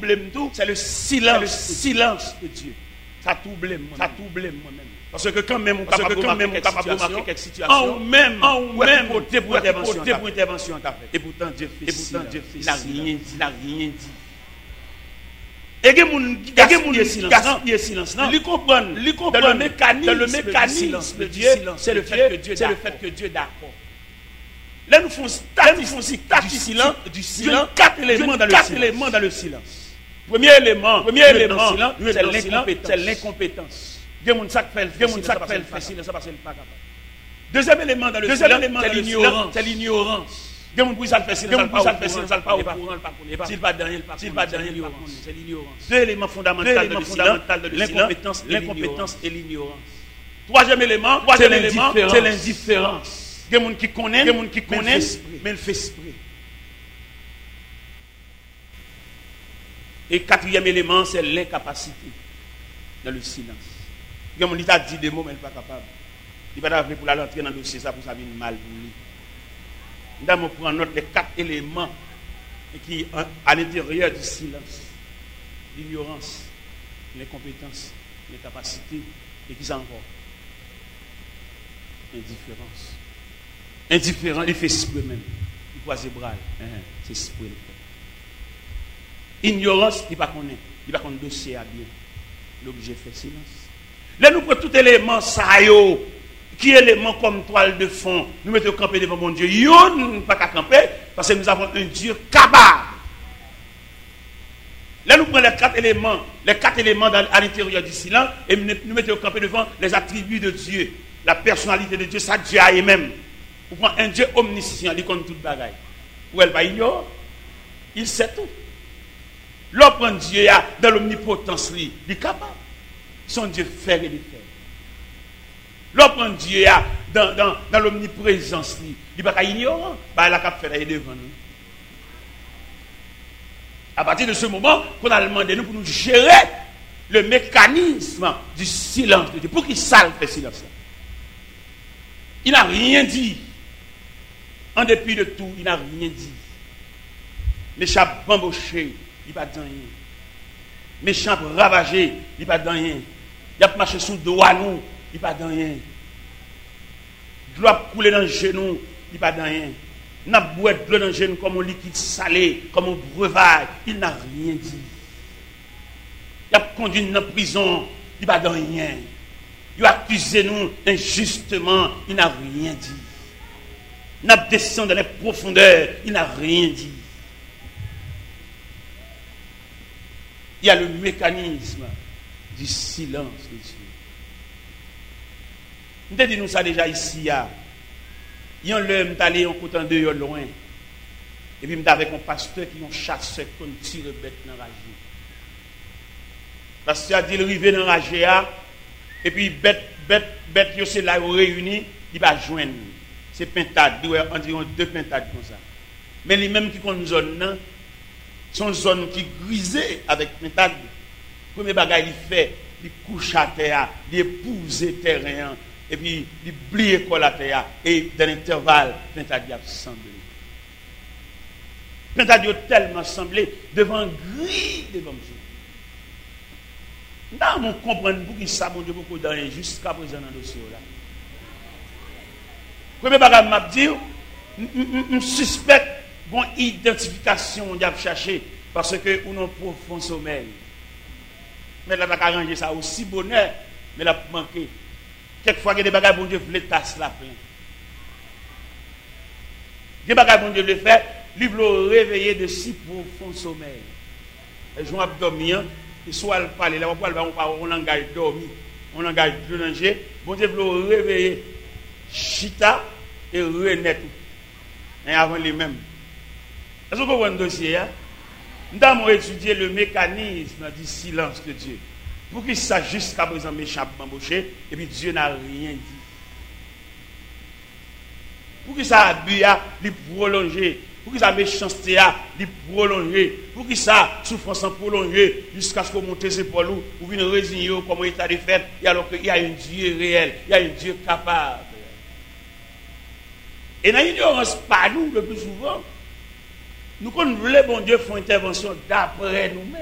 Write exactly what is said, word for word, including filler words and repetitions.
blême tout, c'est le silence, le silence de Dieu. Ça tout blême, ça tout blême moi-même. Parce que quand même on capable de remarquer quelque situation, en même, en même côté pour intervention t'a fait. Et pourtant Dieu fait, et pourtant Dieu fait, il n'a rien dit, il n'a rien dit. Et que moun qui gaspille silence, non? Lui comprendre, lui comprendre le mécanisme, le mécanisme de Dieu, c'est le fait que Dieu, c'est le fait que Dieu est d'accord. Là nous faisons statistique du silence, du silence, quatre éléments dans le silence. éléments dans le silence. Premier élément, premier élément, c'est l'incompétence. C'est l'incompétence. Des gens ça fait, des gens ça fait le silence parce qu'il pas capable. Deuxième élément dans le silence, c'est l'ignorance. C'est l'ignorance. Des gens ça fait silence, ça fait silence, ça pas au courant, pas connaît. S'il pas derrière, s'il pas derrière, c'est l'ignorance. Deux éléments fondamentaux de l'incompétence, l'incompétence et l'ignorance. Troisième élément, troisième élément, c'est l'indifférence. Des gens qui connaissent, des gens qui connaissent, mais ils font esprit. Et quatrième élément, c'est l'incapacité dans le silence. Il y a dit des mots, mais il n'est pas capable. Il n'est pas capable pour l'entrer dans le dossier, ça pour ça vient mal pour lui. Nous allons prendre note des quatre éléments qui à l'intérieur du silence. L'ignorance, l'incompétence, l'incapacité, et qui sont encore. Indifférence. Indifférent, il fait esprit même. Il croise les bras. C'est esprit. Ignorance, il ne connaît pas. Il ne connaît pas le dossier à bien. L'objet fait silence. Là, nous prenons tout élément, ça y est, qui est élément comme toile de fond. Nous mettons camper devant mon Dieu. Yo, nous ne pouvons pas camper parce que nous avons un Dieu capable. Là, nous prenons les quatre éléments, les quatre éléments dans, à l'intérieur du silence et nous mettons camper devant les attributs de Dieu, la personnalité de Dieu, ça Dieu a même. Vous prenez un Dieu omniscient, il connaît toute bagaille. Ou elle va ignorer, il sait tout. L'homme Dieu dans l'omnipotence, il est capable. Son Dieu fait et défait. L'homme Dieu dans, dans, dans l'omniprésence, il n'est pas ignorant. Il a fait devant nous. À partir de ce moment, qu'on a demandé nous pour nous gérer le mécanisme du silence de Dieu. Pour qu'il salve le silence. Il n'a rien dit. En dépit de tout, il n'a rien dit. Méchant bamboché, il n'a pas dit rien. Méchant ravagé, il n'a pas dit rien. Il a marché sous le dos à nous, il n'a pas dit rien. De l'eau a coulé dans le genou, il n'a pas dit rien. Il n'a pas boire de l'eau dans le genou comme un liquide salé, comme un breuvage, il n'a rien dit. Il a conduit nous en prison, il n'a pas dit rien. Il a accusé nous injustement, il n'a rien dit. Il a descendu dans les profondeurs, il n'a rien dit. Il y a le mécanisme du silence de Dieu. Nous dit nous ça déjà ici. Il y a un l'homme qui allé en côté de loin. Et puis, avec un pasteur qui ont chassé comme tire bête dans la rage. Le pasteur a dit il arrive dans la rage. Et puis, bête, bête, bête, c'est là où réuni, il va joindre. C'est pintade, environ deux pintades comme ça. Mais les mêmes qui ont une zone, sont une zone qui grisée avec pintade. Le premier bagage il fait, il couche à terre, il épouse le terrain, et puis il plie l'école à terre, et dans l'intervalle, pintade a semblé. Pintade a tellement semblé devant gris devant Dieu. Nous on comprend pour qui ça, mon Dieu, beaucoup d'années jusqu'à présent dans le dossier là. Premier bagage m'a dit, je suspecte bon identification on a cherché parce que on a un profond sommeil. Mais là, on a arrangé ça aussi bonheur, mais là, manqué. Quelquefois, il y a des bagages, bon Dieu, voulait tasser la plein. Des bagages, bon Dieu, le fait, lui veut réveiller de si profond sommeil. Et je vais dormir, et soit le parler, là, on parle, on langage dormi, on langage de danger, bon Dieu veut réveiller chita et renaître. Et avant les mêmes. Est-ce que vous voyez un dossier, hein? Nous avons étudié le mécanisme du silence de Dieu. Pour qu'il sache jusqu'à présent méchant embauché, et puis Dieu n'a rien dit. Pour qu'il ça abus à lui prolonger, pour qu'il ça méchanceté à lui prolonger, pour qu'il ça souffrance prolonger jusqu'à ce qu'on monte ses épaules ou vienne résigner comme état de fait, et alors qu'il y a un Dieu réel, il y a un Dieu capable. Et dans l'ignorance, pas nous le plus souvent, nous, quand nous voulons, bon Dieu, faire intervention d'après nous-mêmes.